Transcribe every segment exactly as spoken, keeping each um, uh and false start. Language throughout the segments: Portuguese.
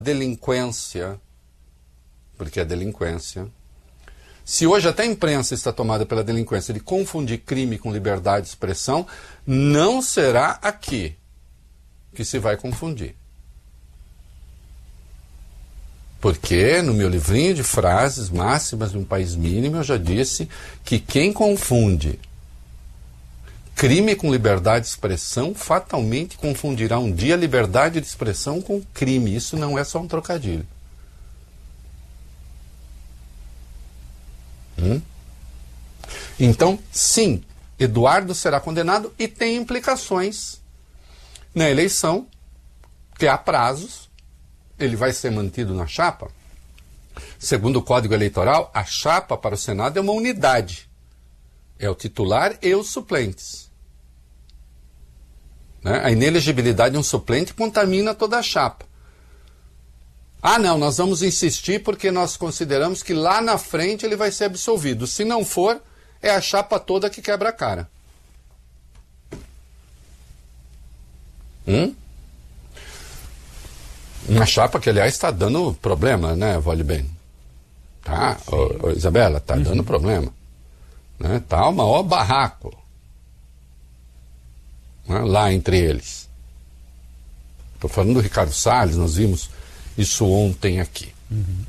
delinquência, porque é delinquência, se hoje até a imprensa está tomada pela delinquência de confundir crime com liberdade de expressão, não será aqui que se vai confundir. Porque no meu livrinho de frases máximas de um país mínimo eu já disse que quem confunde crime com liberdade de expressão fatalmente confundirá um dia liberdade de expressão com crime. Isso não é só um trocadilho. Hum? Então, sim, Eduardo será condenado e tem implicações na eleição, que há prazos. Ele vai ser mantido na chapa. Segundo o Código Eleitoral, a chapa para o Senado é uma unidade. É o titular e os suplentes. Né? A inelegibilidade de um suplente contamina toda a chapa. Ah, não, nós vamos insistir porque nós consideramos que lá na frente ele vai ser absolvido. Se não for, é a chapa toda que quebra a cara. Hum? Uma chapa que, aliás, está dando problema, né, Vale Bem? Tá, ô, ô, Isabela, está uhum. dando problema. Né? Tá o maior barraco, né, lá entre eles. Estou falando do Ricardo Salles, nós vimos isso ontem aqui. Uhum.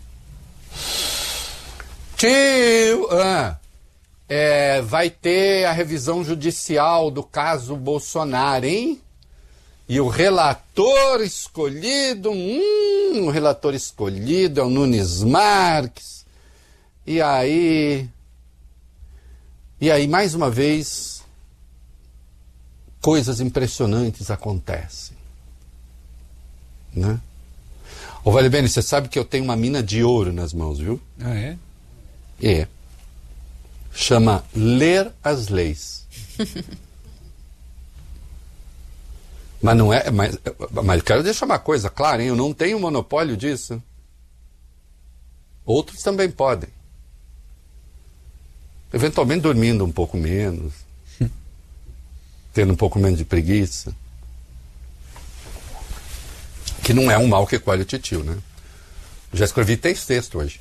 Tio, ah, é, vai ter a revisão judicial do caso Bolsonaro, hein? E o relator escolhido, hum, o relator escolhido é o Nunes Marques. E aí, e aí mais uma vez, coisas impressionantes acontecem. Né? Ô, Vale Bene, você sabe que eu tenho uma mina de ouro nas mãos, viu? Ah, é? É. Chama Ler as Leis. Mas não é. Mas, mas quero deixar uma coisa clara, hein? Eu não tenho monopólio disso. Outros também podem. Eventualmente dormindo um pouco menos. Tendo um pouco menos de preguiça. Que não é um mal que colhe o titio, né? Já escrevi três textos hoje.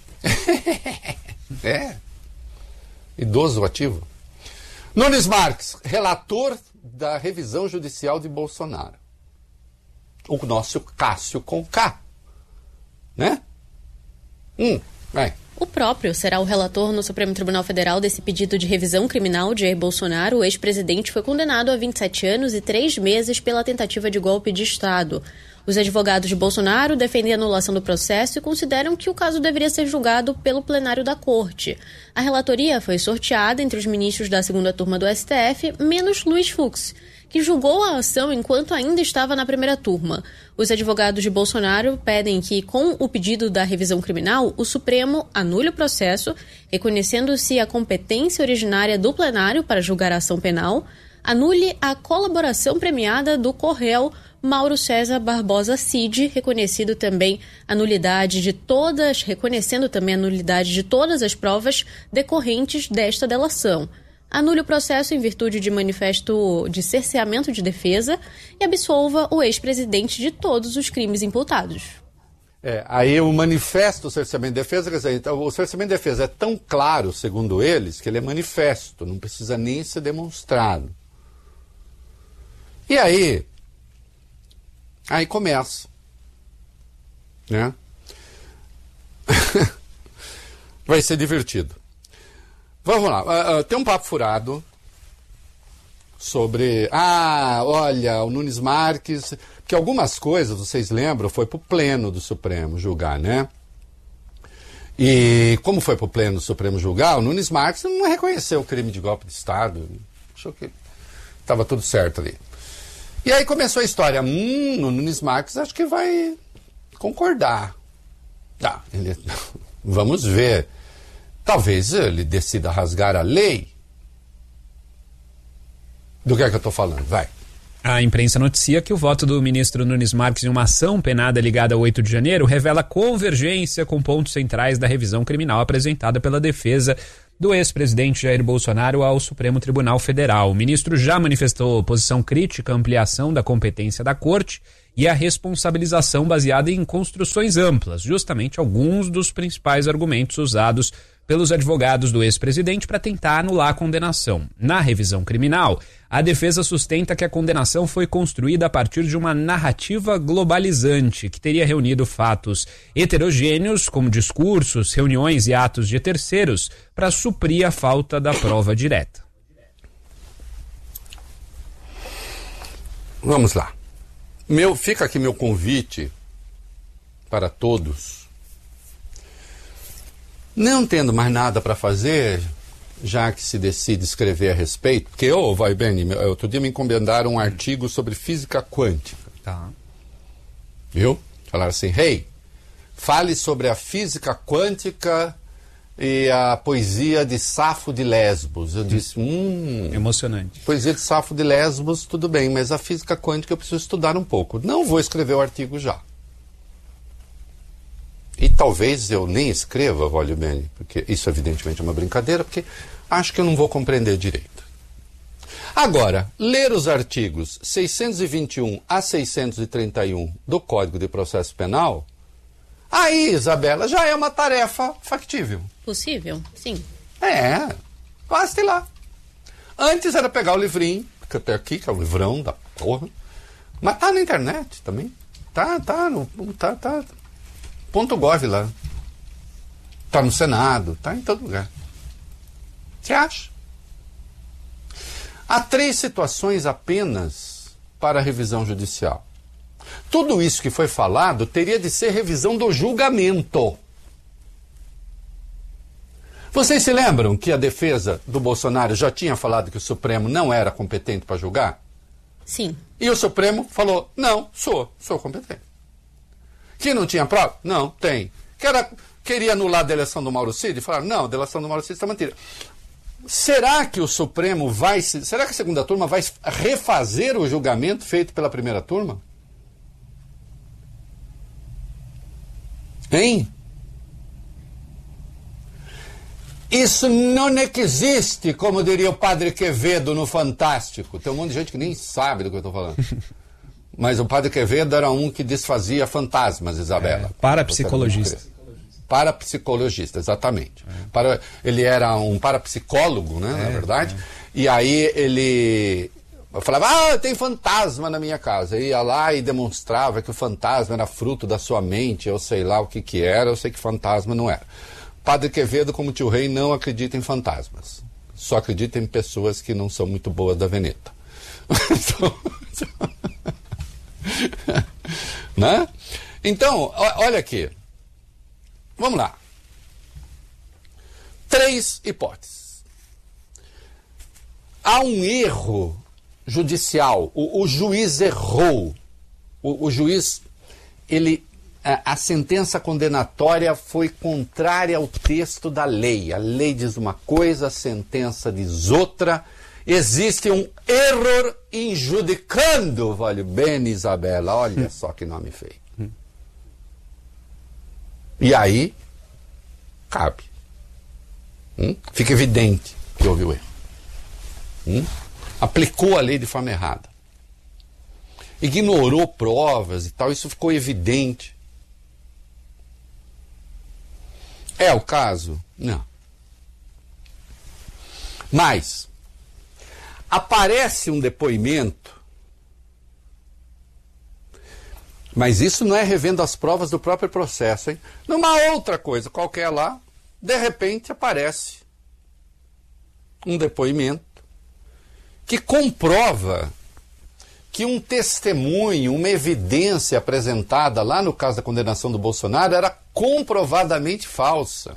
É. Idoso ativo. Nunes Marques, relator da revisão judicial de Bolsonaro. O nosso Cássio com K. Né? Hum, vai. O próprio será o relator no Supremo Tribunal Federal desse pedido de revisão criminal de Jair Bolsonaro. O ex-presidente foi condenado a vinte e sete anos e três meses pela tentativa de golpe de Estado. Os advogados de Bolsonaro defendem a anulação do processo e consideram que o caso deveria ser julgado pelo plenário da Corte. A relatoria foi sorteada entre os ministros da segunda turma do S T F, menos Luiz Fux, que julgou a ação enquanto ainda estava na primeira turma. Os advogados de Bolsonaro pedem que, com o pedido da revisão criminal, o Supremo anule o processo, reconhecendo-se a competência originária do plenário para julgar a ação penal, anule a colaboração premiada do co-réu Mauro César Barbosa Cid, reconhecido também a nulidade de todas, reconhecendo também a nulidade de todas as provas decorrentes desta delação. Anule o processo em virtude de manifesto de cerceamento de defesa e absolva o ex-presidente de todos os crimes imputados. É, aí o manifesto do cerceamento de defesa, quer dizer, então, o cerceamento de defesa é tão claro, segundo eles, que ele é manifesto, não precisa nem ser demonstrado. E aí, aí começa, né? Vai ser divertido. Vamos lá, uh, uh, tem um papo furado sobre, ah, olha, o Nunes Marques, porque algumas coisas, vocês lembram, foi para o pleno do Supremo julgar, né? E como foi para o pleno do Supremo julgar, o Nunes Marques não reconheceu o crime de golpe de Estado, achou que estava tudo certo ali. E aí começou a história, hum, o Nunes Marques acho que vai concordar. Tá, ele, vamos ver. Talvez ele decida rasgar a lei. Do que é que eu estou falando? Vai. A imprensa noticia que o voto do ministro Nunes Marques em uma ação penada ligada ao oito de janeiro revela convergência com pontos centrais da revisão criminal apresentada pela defesa do ex-presidente Jair Bolsonaro ao Supremo Tribunal Federal. O ministro já manifestou posição crítica à ampliação da competência da Corte e a responsabilização baseada em construções amplas, justamente alguns dos principais argumentos usados pelos advogados do ex-presidente para tentar anular a condenação. Na revisão criminal, a defesa sustenta que a condenação foi construída a partir de uma narrativa globalizante, que teria reunido fatos heterogêneos, como discursos, reuniões e atos de terceiros, para suprir a falta da prova direta. Vamos lá. Meu, fica aqui meu convite para todos. Não tendo mais nada para fazer, já que se decide escrever a respeito, porque, ô, oh, vai bem, outro dia me encomendaram um artigo sobre física quântica. Tá. Viu? Falaram assim, hey, fale sobre a física quântica e a poesia de Safo de Lesbos. Eu disse, hum... Emocionante. Poesia de Safo de Lesbos, tudo bem, mas a física quântica eu preciso estudar um pouco. Não vou escrever o artigo já. E talvez eu nem escreva, olha bem, porque isso evidentemente é uma brincadeira, porque acho que eu não vou compreender direito. Agora, ler os artigos seiscentos e vinte e um a seiscentos e trinta e um do Código de Processo Penal, aí, Isabela, já é uma tarefa factível. Possível, sim. É, basta ir lá. Antes era pegar o livrinho, que eu tenho aqui, que é o livrão da porra, mas tá na internet também. Tá, tá, no, tá, tá... Ponto .gov lá. Tá no Senado, tá em todo lugar. Você acha? Há três situações apenas para a revisão judicial. Tudo isso que foi falado teria de ser revisão do julgamento. Vocês se lembram que a defesa do Bolsonaro já tinha falado que o Supremo não era competente para julgar? Sim. E o Supremo falou, não, sou, sou competente. Que não tinha prova? Não, tem. Que era, queria anular a delação do Mauro Cid? Falaram, não, a delação do Mauro Cid está mantida. Será que o Supremo vai... Será que a segunda turma vai refazer o julgamento feito pela primeira turma? Hein? Isso não existe, como diria o Padre Quevedo no Fantástico. Tem um monte de gente que nem sabe do que eu estou falando. Mas o Padre Quevedo era um que desfazia fantasmas, Isabela. É, parapsicologista. Parapsicologista, exatamente. É. Para, ele era um parapsicólogo, né, é, na verdade. É. E aí ele falava, ah, tem fantasma na minha casa. Ia lá e demonstrava que o fantasma era fruto da sua mente, eu sei lá o que que era, eu sei que fantasma não era. Padre Quevedo, como tio Rei, não acredita em fantasmas. Só acredita em pessoas que não são muito boas da veneta. Né? Então, olha aqui. Vamos lá. Três hipóteses. Há um erro judicial. O, o juiz errou. O, o juiz, ele, a, a sentença condenatória foi contrária ao texto da lei. A lei diz uma coisa, a sentença diz outra. Existe um erro injudicando, vale bem, Isabela. Olha só que nome feio. E aí, cabe. Hum? Fica evidente que houve o erro. Hum? Aplicou a lei de forma errada. Ignorou provas e tal, isso ficou evidente. É o caso? Não. Mas aparece um depoimento, mas isso não é revendo as provas do próprio processo, hein? Numa outra coisa qualquer lá, de repente aparece um depoimento que comprova que um testemunho, uma evidência apresentada lá no caso da condenação do Bolsonaro era comprovadamente falsa.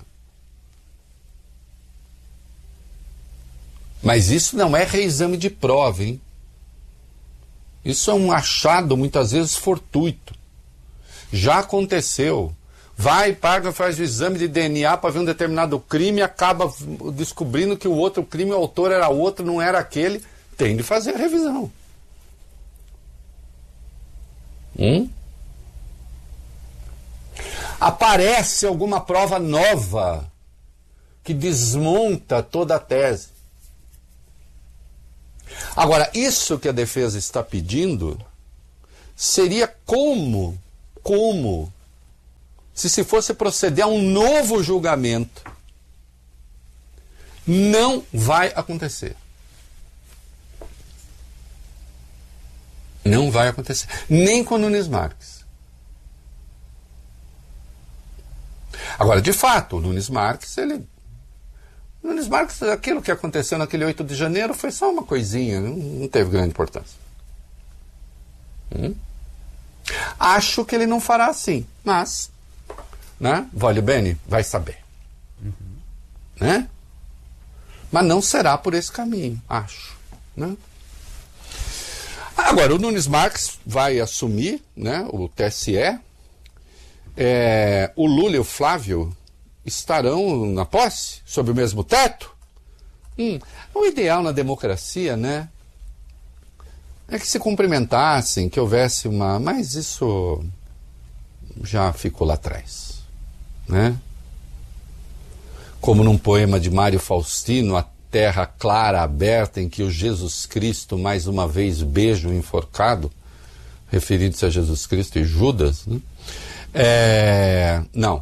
Mas isso não é reexame de prova, hein? Isso é um achado, muitas vezes, fortuito. Já aconteceu. Vai, paga, faz o exame de D N A para ver um determinado crime e acaba descobrindo que o outro crime, o autor era outro, não era aquele. Tem de fazer a revisão. Hum? Aparece alguma prova nova que desmonta toda a tese. Agora, isso que a defesa está pedindo seria como, como, se se fosse proceder a um novo julgamento. Não vai acontecer. Não vai acontecer. Nem com o Nunes Marques. Agora, de fato, o Nunes Marques, ele... O Nunes Marques, aquilo que aconteceu naquele oito de janeiro foi só uma coisinha, não, não teve grande importância. Hum? Acho que ele não fará assim, mas, né? Voglio bene, vai saber. Uhum. Né? Mas não será por esse caminho, acho. Né? Agora, o Nunes Marques vai assumir, né, o T S E. É, o Lula e o Flávio estarão na posse, sob o mesmo teto. Hum, o ideal na democracia, né, é que se cumprimentassem, que houvesse uma... Mas isso já ficou lá atrás, né? Como num poema de Mário Faustino, A Terra Clara Aberta, em que o Jesus Cristo mais uma vez beija o enforcado, referindo-se a Jesus Cristo e Judas, né? É, não.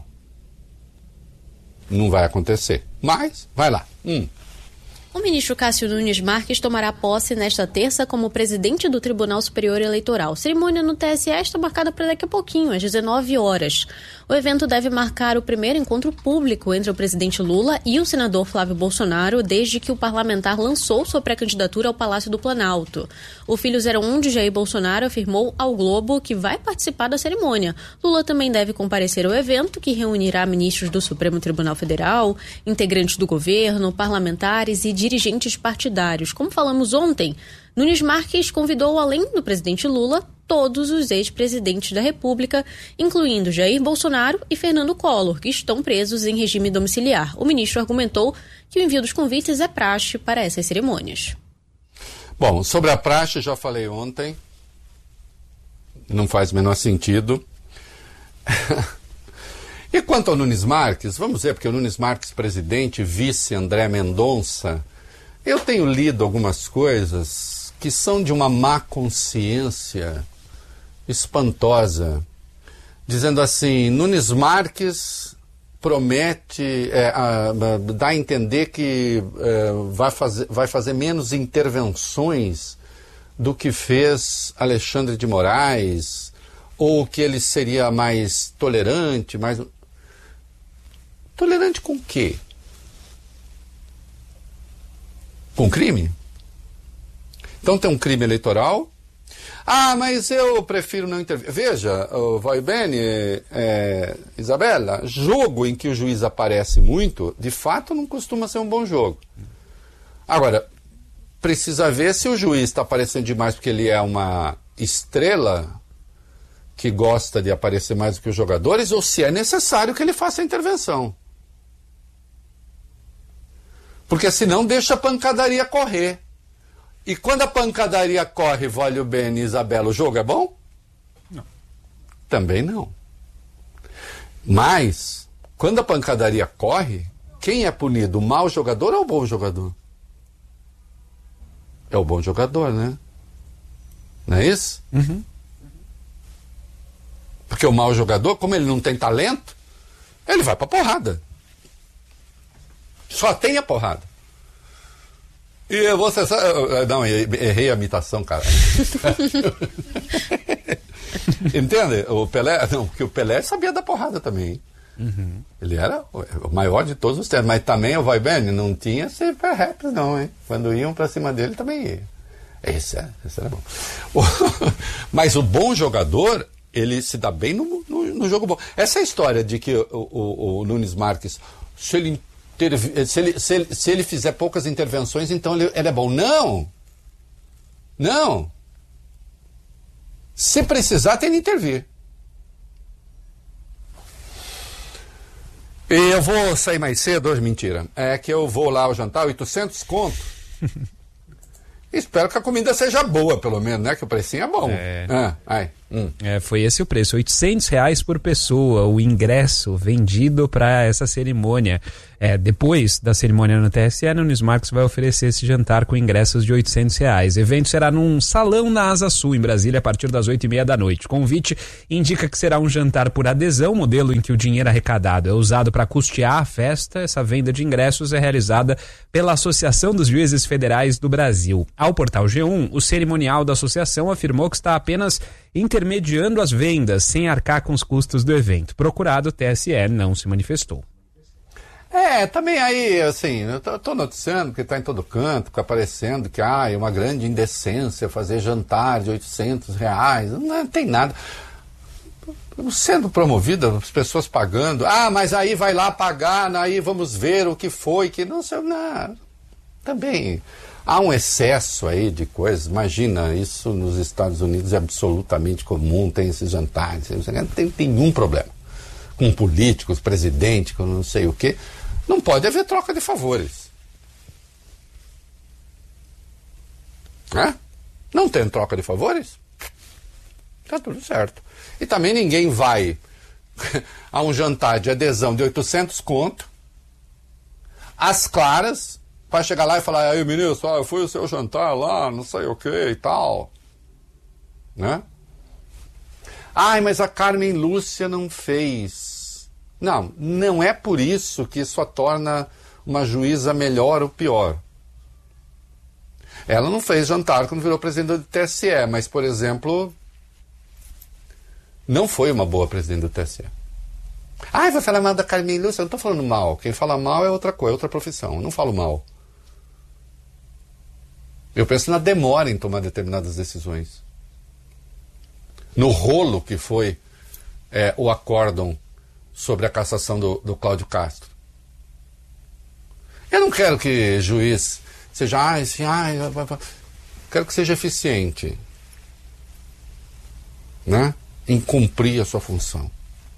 Não vai acontecer. Mas, vai lá. Hum. O ministro Cássio Nunes Marques tomará posse nesta terça como presidente do Tribunal Superior Eleitoral. Cerimônia no T S E está marcada para daqui a pouquinho, às dezenove horas. O evento deve marcar o primeiro encontro público entre o presidente Lula e o senador Flávio Bolsonaro desde que o parlamentar lançou sua pré-candidatura ao Palácio do Planalto. O filho zero um de Jair Bolsonaro afirmou ao Globo que vai participar da cerimônia. Lula também deve comparecer ao evento, que reunirá ministros do Supremo Tribunal Federal, integrantes do governo, parlamentares e dirigentes partidários. Como falamos ontem, Nunes Marques convidou, além do presidente Lula, todos os ex-presidentes da República, incluindo Jair Bolsonaro e Fernando Collor, que estão presos em regime domiciliar. O ministro argumentou que o envio dos convites é praxe para essas cerimônias. Bom, sobre a praxe já falei ontem, não faz o menor sentido. E quanto ao Nunes Marques, vamos ver, porque o Nunes Marques, presidente, vice André Mendonça, eu tenho lido algumas coisas que são de uma má consciência espantosa, dizendo assim, Nunes Marques promete, é, a, a, dá a entender que é, vai, fazer, vai fazer menos intervenções do que fez Alexandre de Moraes, ou que ele seria mais tolerante, mais... Tolerante com o quê? Com crime? Então tem um crime eleitoral. Ah, mas eu prefiro não intervir. Veja, vai bem, é, Isabela, jogo em que o juiz aparece muito, de fato não costuma ser um bom jogo. Agora, precisa ver se o juiz está aparecendo demais porque ele é uma estrela que gosta de aparecer mais do que os jogadores, ou se é necessário que ele faça a intervenção. Porque senão deixa a pancadaria correr. E quando a pancadaria corre, voglio bene, Isabela, o jogo é bom? Não. Também não. Mas, quando a pancadaria corre, quem é punido? O mau jogador ou o bom jogador? É o bom jogador, né? Não é isso? Uhum. Porque o mau jogador, como ele não tem talento, ele vai pra porrada. Só tem a porrada. E você sabe... Não, errei a imitação, cara. Entende? O Pelé... Não, porque o Pelé sabia da porrada também. Uhum. Ele era o maior de todos os tempos. Mas também o Vai Bem não tinha super raps, não, hein? Quando iam pra cima dele, também ia. Esse, é, esse era bom. Mas o bom jogador, ele se dá bem no, no, no jogo bom. Essa história de que o, o, o Nunes Marques, se ele... Se ele, se, ele, se ele fizer poucas intervenções, então ele, ele é bom. Não! Não! Se precisar, tem que intervir. E eu vou sair mais cedo hoje, mentira. É que eu vou lá ao jantar, oitocentos conto. Espero que a comida seja boa, pelo menos, né? Que o precinho é bom. É. Ah, ai. Hum. É, foi esse o preço, oitocentos reais por pessoa, o ingresso vendido para essa cerimônia. É, depois da cerimônia no T S E, a Nunes Marques vai oferecer esse jantar com ingressos de oitocentos reais. O evento será num salão na Asa Sul, em Brasília, a partir das oito e meia da noite. O convite indica que será um jantar por adesão, modelo em que o dinheiro arrecadado é usado para custear a festa. Essa venda de ingressos é realizada pela Associação dos Juízes Federais do Brasil. Ao portal G um, o cerimonial da associação afirmou que está apenas intermediando as vendas, sem arcar com os custos do evento. Procurado, o T S E não se manifestou. É, também aí, assim, eu tô, tô noticiando que está em todo canto, fica aparecendo que ah, é uma grande indecência fazer jantar de oitocentos reais, não tem nada. Sendo promovida, as pessoas pagando, ah, mas aí vai lá pagar, aí vamos ver o que foi, que não sei, não. Também há um excesso aí de coisas, imagina, isso nos Estados Unidos é absolutamente comum, tem esses jantares, não tem nenhum problema. Com políticos, presidente, com não sei o quê. Não pode haver troca de favores. Né? Não tem troca de favores? Tá tudo certo. E também ninguém vai a um jantar de adesão de oitocentos conto, às claras, para chegar lá e falar, aí ministro, ah, eu fui o seu jantar lá, não sei o que e tal. Né? Ai, mas a Carmen Lúcia não fez. Não, não é por isso que isso a torna uma juíza melhor ou pior. Ela não fez jantar quando virou presidente do T S E, mas, por exemplo, não foi uma boa presidente do T S E. Ai, vai falar mal da Carmen Lúcia? Eu não estou falando mal. Quem fala mal é outra coisa, outra profissão. Eu não falo mal. Eu penso na demora em tomar determinadas decisões. No rolo que foi é, o acórdão sobre a cassação do, do Cláudio Castro. Eu não quero que juiz seja, ah, assim, ah, quero que seja eficiente, né? Em cumprir a sua função.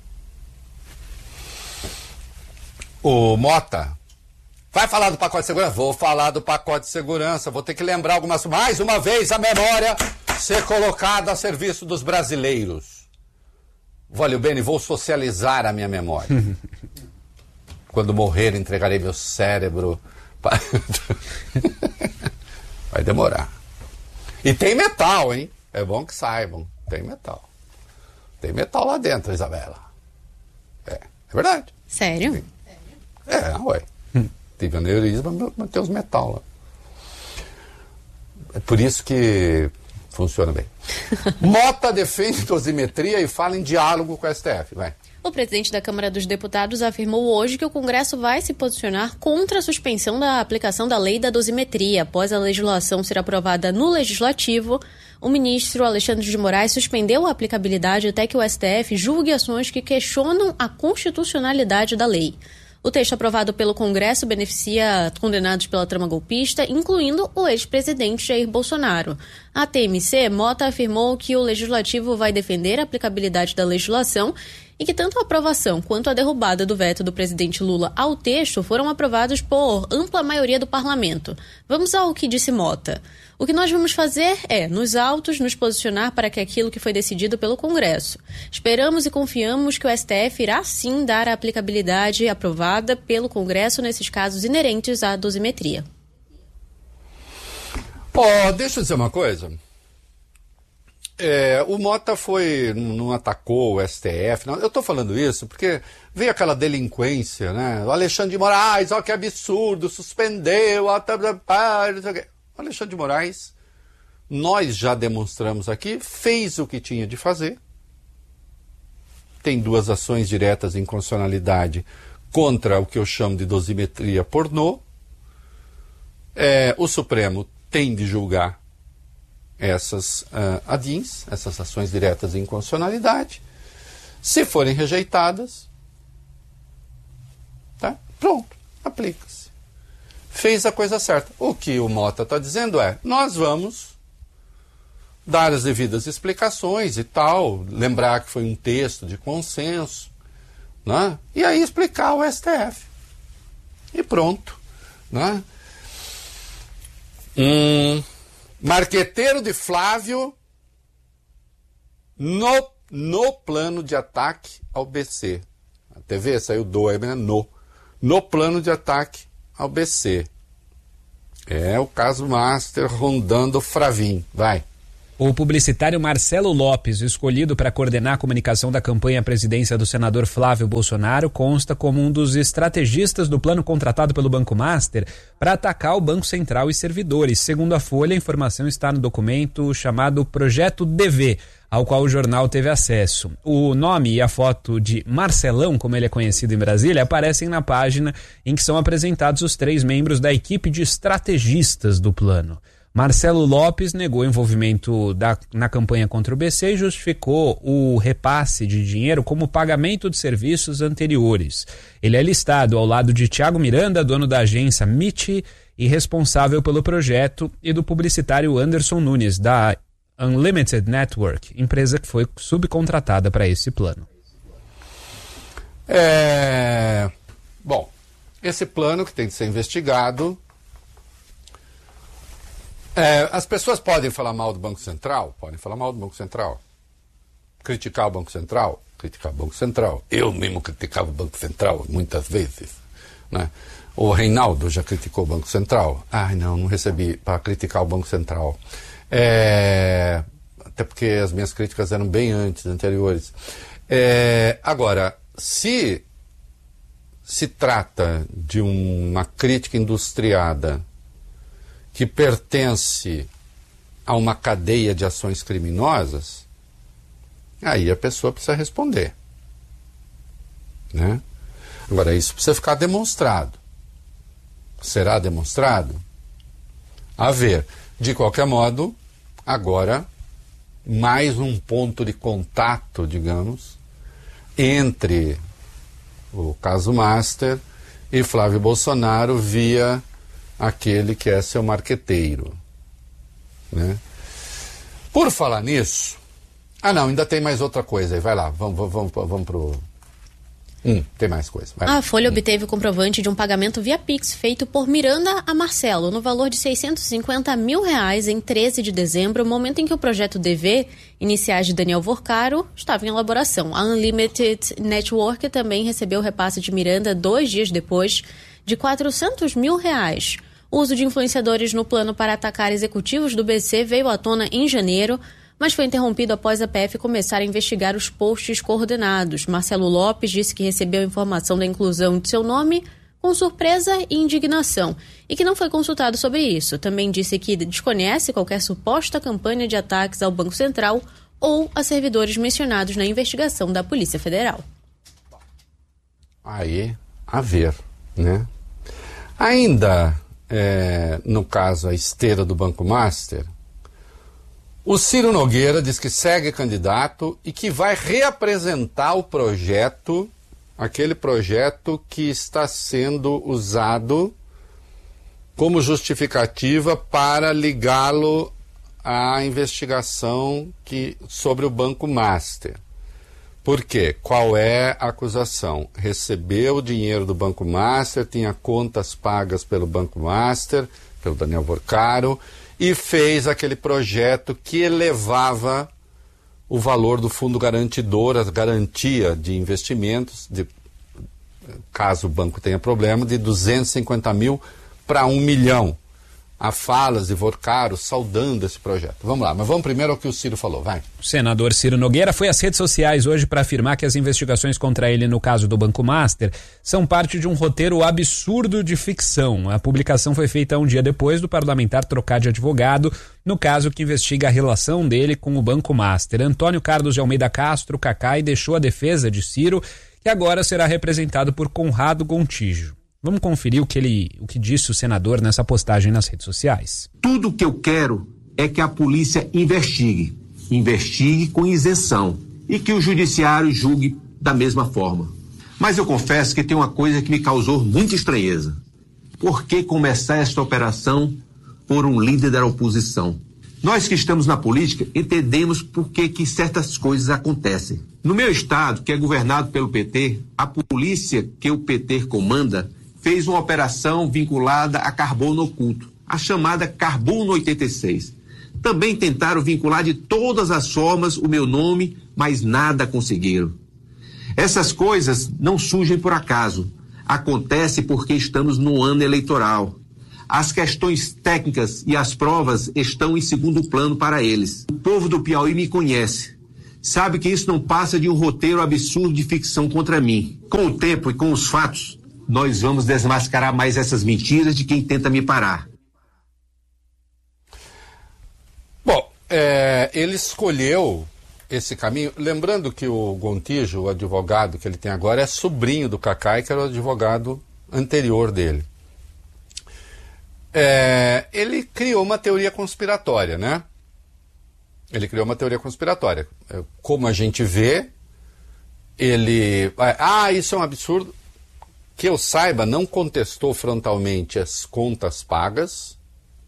O Mota vai falar do pacote de segurança? Vou falar do pacote de segurança, vou ter que lembrar algumas, mais uma vez a memória ser colocada a serviço dos brasileiros. Valeu, Beni, vou socializar a minha memória. Quando morrer, entregarei meu cérebro. Para... Vai demorar. E tem metal, hein? É bom que saibam. Tem metal. Tem metal lá dentro, Isabela. É, é verdade. Sério? Tem. É, ué. Tive aneurisma, mas tem os metal lá. É por isso que funciona bem. Mota defende dosimetria e fala em diálogo com o S T F. Vai. O presidente da Câmara dos Deputados afirmou hoje que o Congresso vai se posicionar contra a suspensão da aplicação da lei da dosimetria. Após a legislação ser aprovada no Legislativo, o ministro Alexandre de Moraes suspendeu a aplicabilidade até que o S T F julgue ações que questionam a constitucionalidade da lei. O texto aprovado pelo Congresso beneficia condenados pela trama golpista, incluindo o ex-presidente Jair Bolsonaro. A T M C, Mota afirmou que o Legislativo vai defender a aplicabilidade da legislação e que tanto a aprovação quanto a derrubada do veto do presidente Lula ao texto foram aprovados por ampla maioria do parlamento. Vamos ao que disse Mota. O que nós vamos fazer é, nos autos, nos posicionar para que aquilo que foi decidido pelo Congresso. Esperamos e confiamos que o S T F irá sim dar a aplicabilidade aprovada pelo Congresso nesses casos inerentes à dosimetria. Ó, oh, deixa eu dizer uma coisa. É, o Mota foi, não atacou o S T F, não. Eu estou falando isso porque veio aquela delinquência, né? O Alexandre de Moraes, ó que absurdo, suspendeu, ó, tá, tá, tá, não sei o quê. O Alexandre de Moraes, nós já demonstramos aqui, fez o que tinha de fazer. Tem duas ações diretas em constitucionalidade contra o que eu chamo de dosimetria pornô. É, o Supremo tem de julgar essas uh, A D I Ns, essas ações diretas em inconstitucionalidade. Se forem rejeitadas, tá? Pronto, aplica-se. Fez a coisa certa. O que o Mota está dizendo é, nós vamos dar as devidas explicações e tal, lembrar que foi um texto de consenso, né? E aí explicar ao S T F. E pronto. Né? Hum... Marqueteiro de Flávio no, no plano de ataque ao B C. A T V saiu do, é no. No plano de ataque ao B C. É o caso Master rondando o Fravin. Vai. O publicitário Marcelo Lopes, escolhido para coordenar a comunicação da campanha à presidência do senador Flávio Bolsonaro, consta como um dos estrategistas do plano contratado pelo Banco Master para atacar o Banco Central e servidores. Segundo a Folha, a informação está no documento chamado Projeto D V, ao qual o jornal teve acesso. O nome e a foto de Marcelão, como ele é conhecido em Brasília, aparecem na página em que são apresentados os três membros da equipe de estrategistas do plano. Marcelo Lopes negou envolvimento da, na campanha contra o B C e justificou o repasse de dinheiro como pagamento de serviços anteriores. Ele é listado ao lado de Thiago Miranda, dono da agência M I T e responsável pelo projeto, e do publicitário Anderson Nunes, da Unlimited Network, empresa que foi subcontratada para esse plano. É... Bom, esse plano que tem que ser investigado. É, as pessoas podem falar mal do Banco Central? Podem falar mal do Banco Central. Criticar o Banco Central? Criticar o Banco Central. Eu mesmo criticava o Banco Central muitas vezes. Né? O Reinaldo já criticou o Banco Central. Ai, não, não recebi para criticar o Banco Central. É, até porque as minhas críticas eram bem antes, anteriores. É, agora, se se trata de uma crítica industriada que pertence a uma cadeia de ações criminosas, aí a pessoa precisa responder. Né? Agora, isso precisa ficar demonstrado. Será demonstrado? A ver. De qualquer modo, agora, mais um ponto de contato, digamos, entre o caso Master e Flávio Bolsonaro via aquele que é seu marqueteiro. Né? Por falar nisso... Ah, não, ainda tem mais outra coisa aí. Vai lá, vamos, vamos, vamos pro... Hum, tem mais coisa. Vai. A Folha obteve o comprovante de um pagamento via Pix feito por Miranda a Marcelo, no valor de seiscentos e cinquenta mil reais em treze de dezembro, momento em que o projeto D V, iniciais de Daniel Vorcaro, estava em elaboração. A Unlimited Network também recebeu o repasse de Miranda dois dias depois, de quatrocentos mil reais. O uso de influenciadores no plano para atacar executivos do B C veio à tona em janeiro, mas foi interrompido após a P F começar a investigar os posts coordenados. Marcelo Lopes disse que recebeu a informação da inclusão de seu nome com surpresa e indignação, e que não foi consultado sobre isso. Também disse que desconhece qualquer suposta campanha de ataques ao Banco Central ou a servidores mencionados na investigação da Polícia Federal. Aí, a ver, né? Ainda, é, no caso, a esteira do Banco Master, o Ciro Nogueira diz que segue candidato e que vai reapresentar o projeto, aquele projeto que está sendo usado como justificativa para ligá-lo à investigação que, sobre o Banco Master. Por quê? Qual é a acusação? Recebeu o dinheiro do Banco Master, tinha contas pagas pelo Banco Master, pelo Daniel Vorcaro, e fez aquele projeto que elevava o valor do fundo garantidor, a garantia de investimentos, de, caso o banco tenha problema, de duzentos e cinquenta mil para um milhão. Há falas de Vorcaro saudando esse projeto. Vamos lá, mas vamos primeiro ao que o Ciro falou, vai. O senador Ciro Nogueira foi às redes sociais hoje para afirmar que as investigações contra ele no caso do Banco Master são parte de um roteiro absurdo de ficção. A publicação foi feita um dia depois do parlamentar trocar de advogado no caso que investiga a relação dele com o Banco Master. Antônio Carlos de Almeida Castro, Cacai, deixou a defesa de Ciro, que agora será representado por Conrado Gontijo. Vamos conferir o que, ele, o que disse o senador nessa postagem nas redes sociais. Tudo que eu quero é que a polícia investigue. Investigue com isenção. E que o judiciário julgue da mesma forma. Mas eu confesso que tem uma coisa que me causou muita estranheza. Por que começar esta operação por um líder da oposição? Nós que estamos na política entendemos por que, que certas coisas acontecem. No meu estado, que é governado pelo P T, a polícia que o P T comanda fez uma operação vinculada a carbono oculto, a chamada Carbono oitenta e seis. Também tentaram vincular de todas as formas o meu nome, mas nada conseguiram. Essas coisas não surgem por acaso. Acontece porque estamos no ano eleitoral. As questões técnicas e as provas estão em segundo plano para eles. O povo do Piauí me conhece. Sabe que isso não passa de um roteiro absurdo de ficção contra mim. Com o tempo e com os fatos, nós vamos desmascarar mais essas mentiras de quem tenta me parar. Bom, é, ele escolheu esse caminho. Lembrando que o Gontijo, o advogado que ele tem agora, é sobrinho do Cacai, que era o advogado anterior dele. É, ele criou uma teoria conspiratória, né? Ele criou uma teoria conspiratória. Como a gente vê, ele... Ah, isso é um absurdo. Que eu saiba, não contestou frontalmente as contas pagas,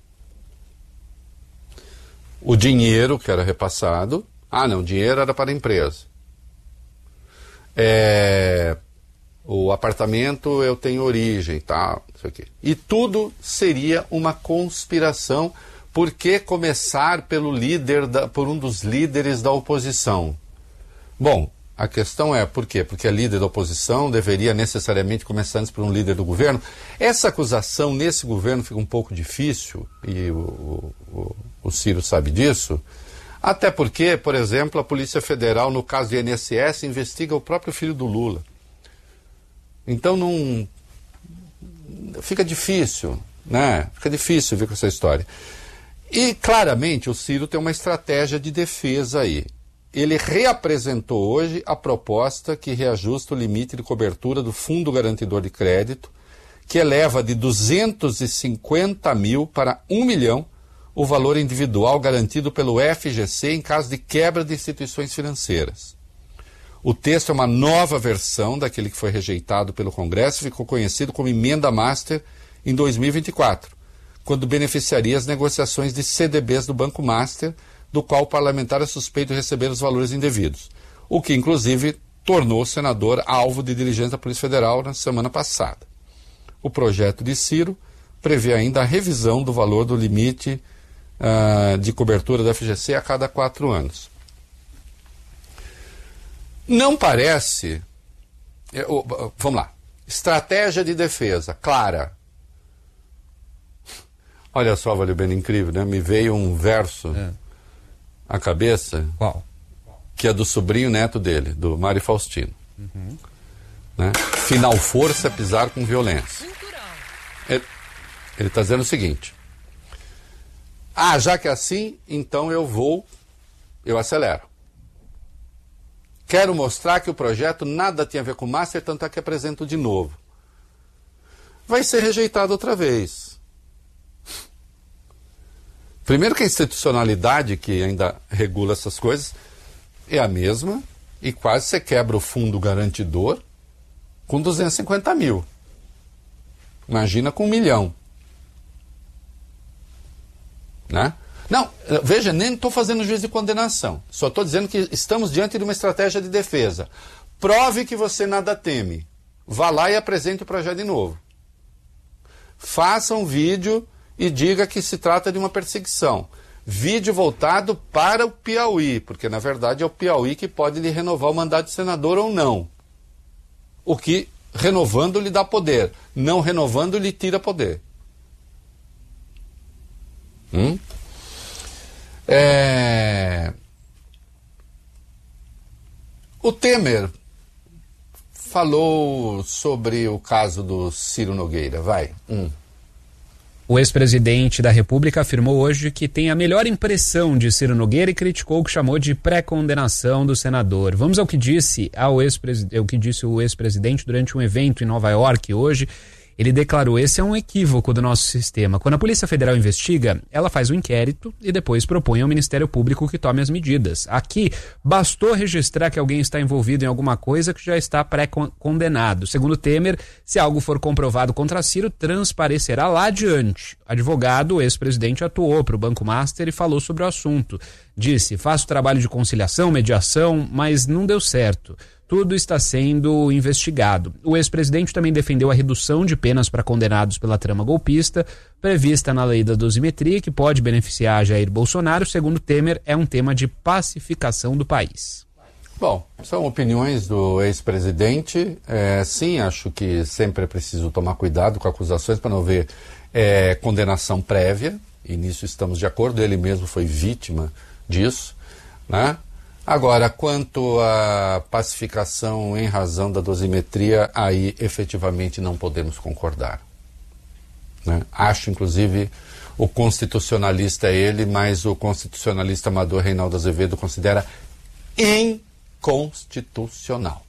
o dinheiro que era repassado. Ah, não, o dinheiro era para a empresa. É... O apartamento eu tenho origem, tá? Isso aqui. E tudo seria uma conspiração. Por que começar pelo líder da, por um dos líderes da oposição? Bom, a questão é por quê? Porque a líder da oposição deveria necessariamente começar antes por um líder do governo. Essa acusação nesse governo fica um pouco difícil, e o, o, o Ciro sabe disso, até porque, por exemplo, a Polícia Federal, no caso do I N S S, investiga o próprio filho do Lula. Então não... Fica difícil, né? Fica difícil ver com essa história. E, claramente, o Ciro tem uma estratégia de defesa aí. Ele reapresentou hoje a proposta que reajusta o limite de cobertura do Fundo Garantidor de Crédito, que eleva de duzentos e cinquenta mil para um milhão o valor individual garantido pelo F G C em caso de quebra de instituições financeiras. O texto é uma nova versão daquele que foi rejeitado pelo Congresso e ficou conhecido como Emenda Master em dois mil e vinte e quatro. Quando beneficiaria as negociações de C D Bs do Banco Master, do qual o parlamentar é suspeito de receber os valores indevidos, o que, inclusive, tornou o senador alvo de diligência da Polícia Federal na semana passada. O projeto de Ciro prevê ainda a revisão do valor do limite uh, de cobertura da F G C a cada quatro anos. Não parece... É, oh, vamos lá. Estratégia de defesa, clara. Olha só, Valeu Bem, incrível, né? Me veio um verso é. à cabeça. Qual? Que é do sobrinho neto dele, do Mário Faustino. Uhum. Né? Final força, pisar com violência. Ele está dizendo o seguinte. Ah, já que é assim, então eu vou, eu acelero. Quero mostrar que o projeto nada tinha a ver com o Master, tanto é que apresento de novo. Vai ser rejeitado outra vez. Primeiro que a institucionalidade que ainda regula essas coisas é a mesma e quase você quebra o fundo garantidor com duzentos e cinquenta mil. Imagina com um milhão. Né? Não, veja, nem estou fazendo juízo de condenação. Só estou dizendo que estamos diante de uma estratégia de defesa. Prove que você nada teme. Vá lá e apresente o projeto de novo. Faça um vídeo e diga que se trata de uma perseguição. Vídeo voltado para o Piauí, porque na verdade é o Piauí que pode lhe renovar o mandato de senador ou não. O que, renovando, lhe dá poder. Não renovando, lhe tira poder. Hum? É... O Temer falou sobre o caso do Ciro Nogueira. Vai. Hum. O ex-presidente da República afirmou hoje que tem a melhor impressão de Ciro Nogueira e criticou o que chamou de pré-condenação do senador. Vamos ao que disse, ao ex-presidente, o que disse o ex-presidente durante um evento em Nova York hoje. Ele declarou: esse é um equívoco do nosso sistema. Quando a Polícia Federal investiga, ela faz um inquérito e depois propõe ao Ministério Público que tome as medidas. Aqui, bastou registrar que alguém está envolvido em alguma coisa que já está pré-condenado. Segundo Temer, se algo for comprovado contra Ciro, transparecerá lá adiante. Advogado, o ex-presidente atuou para o Banco Master e falou sobre o assunto. Disse: faço trabalho de conciliação, mediação, mas não deu certo. Tudo está sendo investigado. O ex-presidente também defendeu a redução de penas para condenados pela trama golpista, prevista na lei da dosimetria, que pode beneficiar Jair Bolsonaro. Segundo Temer, é um tema de pacificação do país. Bom, são opiniões do ex-presidente. É, sim, acho que sempre é preciso tomar cuidado com acusações para não haver é, condenação prévia, e nisso estamos de acordo. Ele mesmo foi vítima disso, né? Agora, quanto à pacificação em razão da dosimetria, aí efetivamente não podemos concordar, né? Acho, inclusive, o constitucionalista é ele, mas o constitucionalista amador Reinaldo Azevedo considera inconstitucional.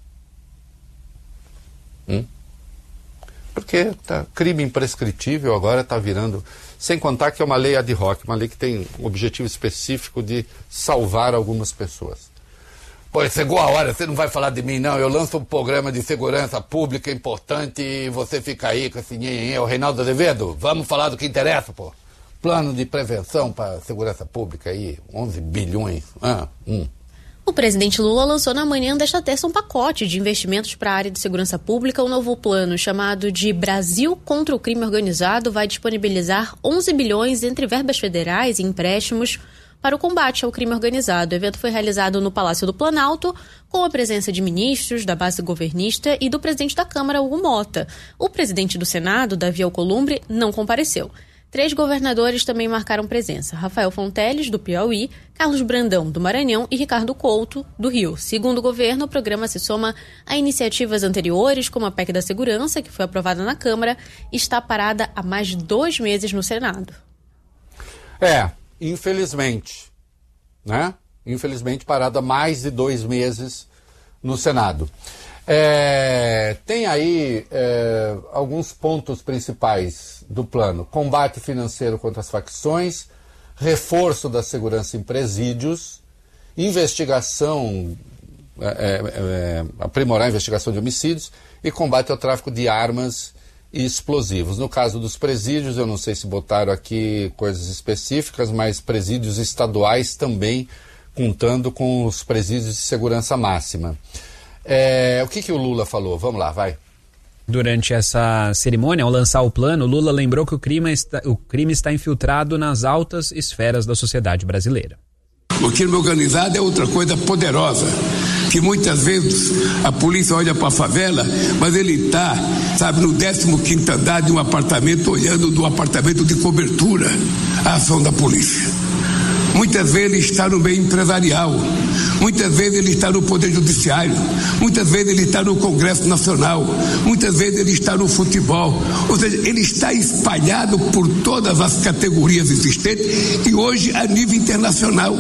Hum? Porque tá, crime imprescritível agora está virando... Sem contar que é uma lei ad hoc, uma lei que tem um objetivo específico de salvar algumas pessoas. Pô, chegou a hora, você não vai falar de mim, não. Eu lanço um programa de segurança pública importante e você fica aí com esse nhenhenhê. O Reinaldo Azevedo, vamos falar do que interessa, pô. Plano de prevenção para segurança pública aí, onze bilhões. Ah, hum. O presidente Lula lançou na manhã desta terça um pacote de investimentos para a área de segurança pública. O novo plano, chamado de Brasil contra o Crime Organizado, vai disponibilizar onze bilhões entre verbas federais e empréstimos para o combate ao crime organizado. O evento foi realizado no Palácio do Planalto, com a presença de ministros da base governista e do presidente da Câmara, Hugo Mota. O presidente do Senado, Davi Alcolumbre, não compareceu. Três governadores também marcaram presença: Rafael Fonteles, do Piauí, Carlos Brandão, do Maranhão e Ricardo Couto, do Rio. Segundo o governo, o programa se soma a iniciativas anteriores, como a P E C da Segurança, que foi aprovada na Câmara e está parada há mais de dois meses no Senado. É, infelizmente, né? Infelizmente parada há mais de dois meses no Senado. É, tem aí é, alguns pontos principais do plano: combate financeiro contra as facções, reforço da segurança em presídios, investigação, é, é, aprimorar a investigação de homicídios e combate ao tráfico de armas e explosivos. No caso dos presídios, eu não sei se botaram aqui coisas específicas, mas presídios estaduais também, contando com os presídios de segurança máxima. É, o que, que o Lula falou? Vamos lá, vai. Durante essa cerimônia, ao lançar o plano, Lula lembrou que o crime está, o crime está infiltrado nas altas esferas da sociedade brasileira. O crime organizado é outra coisa poderosa, que muitas vezes a polícia olha para a favela, mas ele está, sabe, no décimo quinto andar de um apartamento, olhando do apartamento de cobertura a ação da polícia. Muitas vezes ele está no meio empresarial, muitas vezes ele está no Poder Judiciário, muitas vezes ele está no Congresso Nacional, muitas vezes ele está no futebol. Ou seja, ele está espalhado por todas as categorias existentes e hoje a nível internacional.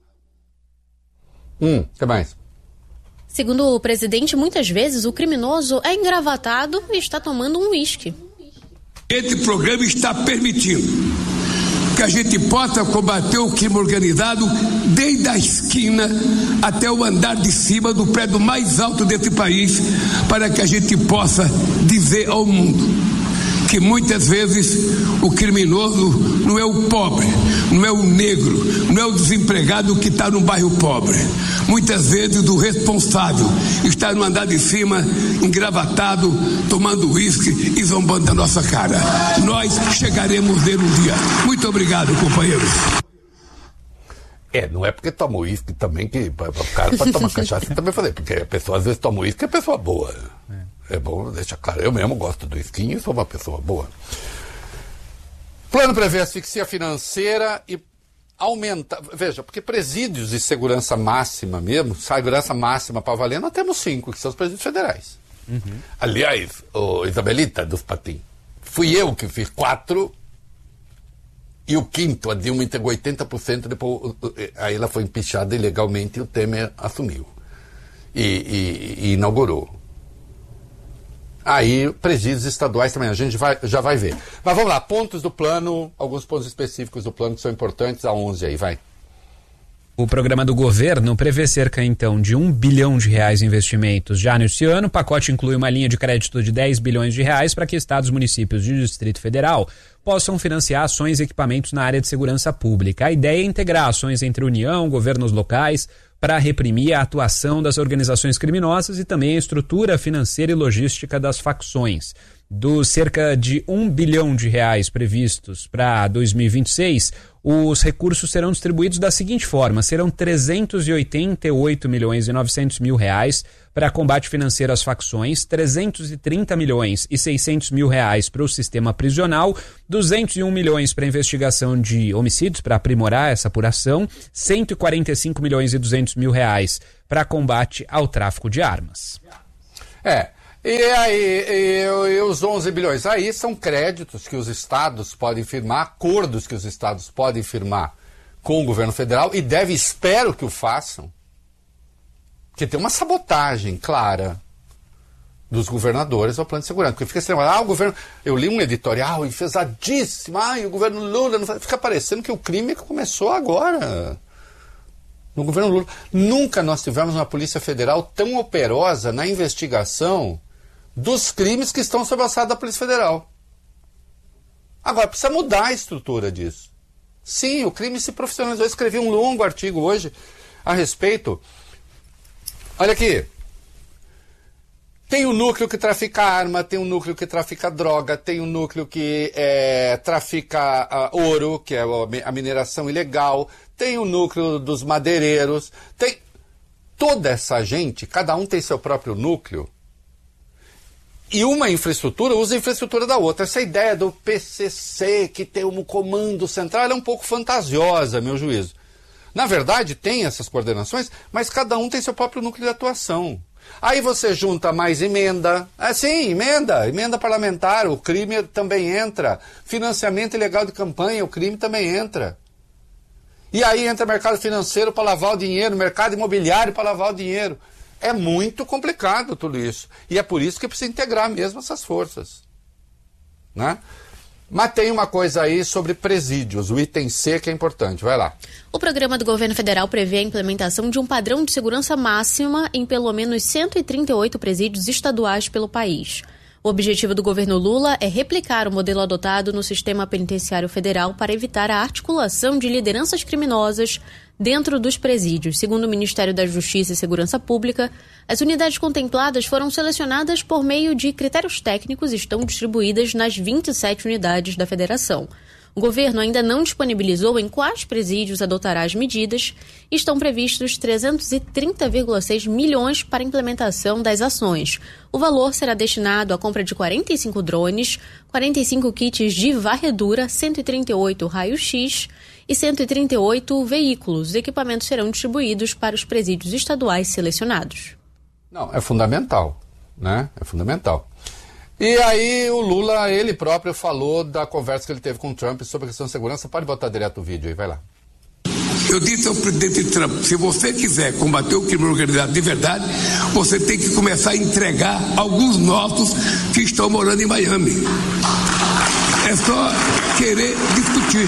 Hum, o que mais? Segundo o presidente, muitas vezes o criminoso é engravatado e está tomando um uísque. Esse programa está permitindo que a gente possa combater o crime organizado desde a esquina até o andar de cima do prédio mais alto desse país, para que a gente possa dizer ao mundo que muitas vezes o criminoso não é o pobre, não é o negro, não é o desempregado que está no bairro pobre. Muitas vezes o responsável está no andar de cima, engravatado, tomando uísque e zombando da nossa cara. Nós chegaremos nele um dia. Muito obrigado, companheiros. É, não é porque toma uísque também que o cara pode tomar cachaça e também fazer, porque a pessoa às vezes toma uísque e é pessoa boa. É. É bom deixar claro, eu mesmo gosto do esquinho e sou uma pessoa boa. Plano prevê asfixia financeira e aumenta. Veja, porque presídios de segurança máxima mesmo, segurança máxima para valer, nós temos cinco, que são os presídios federais. Uhum. Aliás, o Isabelita dos Patins, fui eu que fiz quatro e o quinto, a Dilma entregou oitenta por cento, depois aí ela foi empichada ilegalmente e o Temer assumiu e, e, e inaugurou. Aí, presídios estaduais também, a gente vai, já vai ver. Mas vamos lá, pontos do plano, alguns pontos específicos do plano que são importantes, a onze aí, vai. O programa do governo prevê cerca, então, de um bilhão de reais em investimentos já neste ano. O pacote inclui uma linha de crédito de dez bilhões de reais para que estados, municípios e o Distrito Federal possam financiar ações e equipamentos na área de segurança pública. A ideia é integrar ações entre União, governos locais, para reprimir a atuação das organizações criminosas e também a estrutura financeira e logística das facções. Dos cerca de um bilhão de reais previstos para dois mil e vinte e seis, os recursos serão distribuídos da seguinte forma: serão trezentos e oitenta e oito milhões e novecentos mil reais para combate financeiro às facções, trezentos e trinta milhões e seiscentos mil reais para o sistema prisional, duzentos e um milhões para investigação de homicídios, para aprimorar essa apuração, cento e quarenta e cinco milhões e duzentos mil reais para combate ao tráfico de armas. É. E aí, e, e os onze bilhões aí são créditos que os estados podem firmar, acordos que os estados podem firmar com o governo federal e deve, espero que o façam, porque tem uma sabotagem clara dos governadores ao plano de segurança. Porque fica assim, ah, o governo, eu li um editorial enfesadíssimo, ah, e o governo Lula, não fica parecendo que o crime começou agora. No governo Lula. Nunca nós tivemos uma Polícia Federal tão operosa na investigação dos crimes que estão sob a alçada da Polícia Federal. Agora, precisa mudar a estrutura disso. Sim, o crime se profissionalizou. Eu escrevi um longo artigo hoje a respeito. Olha aqui. Tem um núcleo que trafica arma, tem um núcleo que trafica droga, tem um núcleo que é, trafica uh, ouro, que é a mineração ilegal, tem o núcleo dos madeireiros, tem toda essa gente, cada um tem seu próprio núcleo. E uma infraestrutura usa a infraestrutura da outra. Essa ideia do P C C, que tem um comando central, é um pouco fantasiosa, a meu juízo. Na verdade, tem essas coordenações, mas cada um tem seu próprio núcleo de atuação. Aí você junta mais emenda. Ah, sim, emenda, emenda parlamentar, o crime também entra. Financiamento ilegal de campanha, o crime também entra. E aí entra mercado financeiro para lavar o dinheiro, mercado imobiliário para lavar o dinheiro. É muito complicado tudo isso. E é por isso que precisa integrar mesmo essas forças. Né? Mas tem uma coisa aí sobre presídios, o item C, que é importante. Vai lá. O programa do governo federal prevê a implementação de um padrão de segurança máxima em pelo menos cento e trinta e oito presídios estaduais pelo país. O objetivo do governo Lula é replicar o modelo adotado no sistema penitenciário federal para evitar a articulação de lideranças criminosas dentro dos presídios. Segundo o Ministério da Justiça e Segurança Pública, as unidades contempladas foram selecionadas por meio de critérios técnicos e estão distribuídas nas vinte e sete unidades da federação. O governo ainda não disponibilizou em quais presídios adotará as medidas e estão previstos trezentos e trinta vírgula seis milhões para a implementação das ações. O valor será destinado à compra de quarenta e cinco drones, quarenta e cinco kits de varredura, cento e trinta e oito raios-x e cento e trinta e oito veículos. Os equipamentos serão distribuídos para os presídios estaduais selecionados. Não, é fundamental, né? É fundamental. E aí o Lula, ele próprio, falou da conversa que ele teve com o Trump sobre a questão de segurança. Pode botar direto o vídeo aí, vai lá. Eu disse ao presidente Trump, se você quiser combater o crime organizado de verdade, você tem que começar a entregar alguns nossos que estão morando em Miami. É só querer discutir.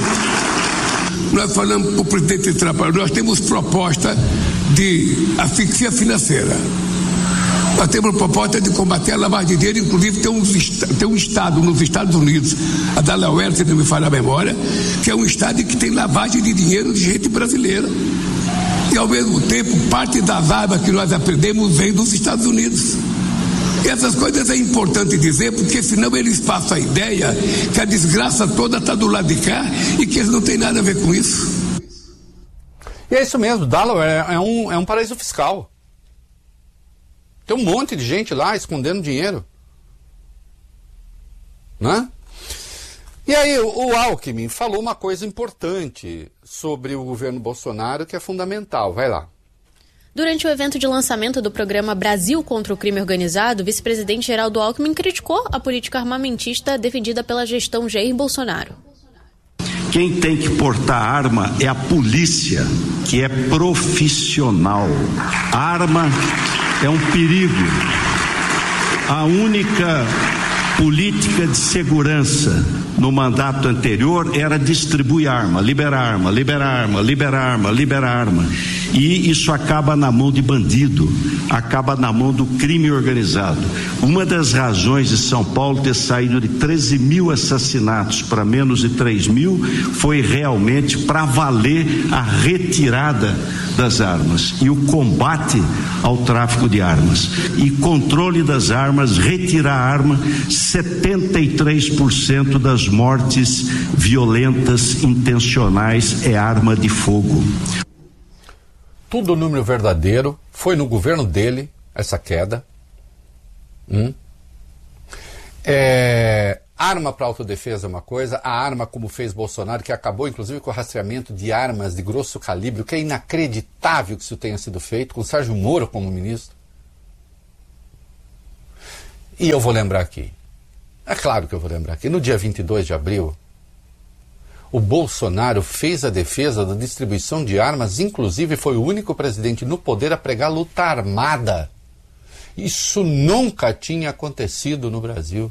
Nós falamos para o presidente Trump, nós temos proposta de asfixia financeira. Nós temos proposta de combater a lavagem de dinheiro, inclusive tem um, tem um estado nos Estados Unidos, a Delaware, se não me falha a memória, que é um estado que tem lavagem de dinheiro de gente brasileira. E ao mesmo tempo, parte das armas que nós aprendemos vem dos Estados Unidos. E essas coisas é importante dizer, porque senão eles passam a ideia que a desgraça toda está do lado de cá e que eles não têm nada a ver com isso. E é isso mesmo, Delaware é um, é um paraíso fiscal. Tem um monte de gente lá escondendo dinheiro. Né? E aí o, o Alckmin falou uma coisa importante sobre o governo Bolsonaro que é fundamental. Vai lá. Durante o evento de lançamento do programa Brasil contra o Crime Organizado, o vice-presidente Geraldo Alckmin criticou a política armamentista defendida pela gestão Jair Bolsonaro. Quem tem que portar arma é a polícia, que é profissional. A arma é um perigo. A única política de segurança no mandato anterior era distribuir arma, liberar arma, liberar arma, liberar arma, liberar arma. E isso acaba na mão de bandido, acaba na mão do crime organizado. Uma das razões de São Paulo ter saído de treze mil assassinatos para menos de três mil foi realmente para valer a retirada das armas e o combate ao tráfico de armas. E controle das armas, retirar a arma, setenta e três por cento das mortes violentas intencionais é arma de fogo. Tudo número verdadeiro, foi no governo dele essa queda. Hum? É, arma para autodefesa é uma coisa, a arma como fez Bolsonaro, que acabou inclusive com o rastreamento de armas de grosso calibre, o que é inacreditável que isso tenha sido feito, com Sérgio Moro como ministro. E eu vou lembrar aqui, é claro que eu vou lembrar aqui, no dia vinte e dois de abril, o Bolsonaro fez a defesa da distribuição de armas, inclusive foi o único presidente no poder a pregar luta armada. Isso nunca tinha acontecido no Brasil.